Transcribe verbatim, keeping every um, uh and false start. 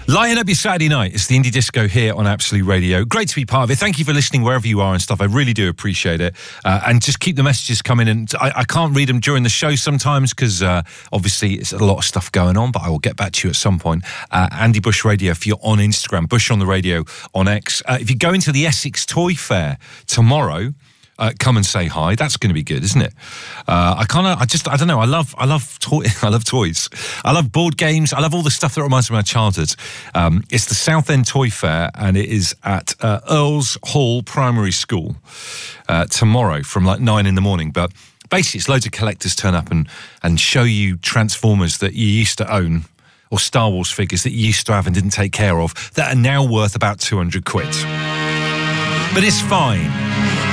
Lighten up your Saturday night. It's the Indie Disco here on Absolute Radio. Great to be part of it. Thank you for listening wherever you are and stuff. I really do appreciate it. Uh, and just keep the messages coming in. I, I can't read them during the show sometimes because uh, obviously it's a lot of stuff going on, but I will get back to you at some point. Uh, Andy Bush Radio if you're on Instagram, Bush on the Radio on X. Uh, if you go into the Essex Toy Fair tomorrow, Uh, come and say hi. That's going to be good, isn't it? Uh, I kind of, I just, I don't know. I love, I love, toy, I love toys. I love board games. I love all the stuff that reminds me of my childhood. Um, it's the Southend Toy Fair, and it is at uh, Earls Hall Primary School uh, tomorrow from like nine in the morning. But basically, it's loads of collectors turn up and and show you Transformers that you used to own, or Star Wars figures that you used to have and didn't take care of, that are now worth about two hundred quid. But it's fine.